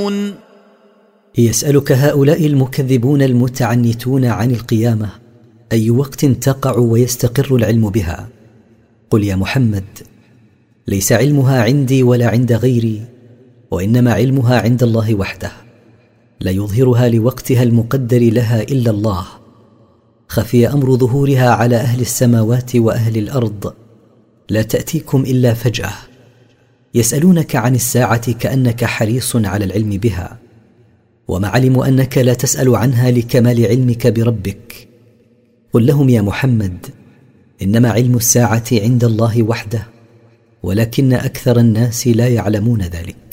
يعلمون. يسألك هؤلاء المكذبون المتعنتون عن القيامة أي وقت تقع ويستقر العلم بها. قل يا محمد: ليس علمها عندي ولا عند غيري، وإنما علمها عند الله وحده، لا يظهرها لوقتها المقدر لها إلا الله. خفي أمر ظهورها على أهل السماوات وأهل الأرض، لا تأتيكم إلا فجأة. يسألونك عن الساعة كأنك حريص على العلم بها، وما علموا أنك لا تسأل عنها لكمال علمك بربك. قل لهم يا محمد: إنما علم الساعة عند الله وحده، ولكن أكثر الناس لا يعلمون ذلك.